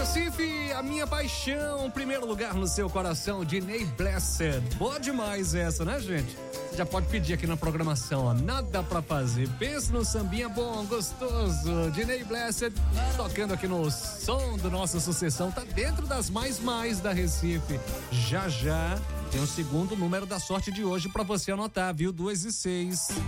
Recife, a minha paixão, primeiro lugar no seu coração, Diney Blessed. Boa demais essa, né, gente? Você já pode pedir aqui na programação, ó, nada pra fazer. Pensa no sambinha bom, gostoso. Diney Blessed, tocando aqui no som do nossa sucessão, tá dentro das mais da Recife. Já tem o segundo número da sorte de hoje pra você anotar, viu? 2 e 6.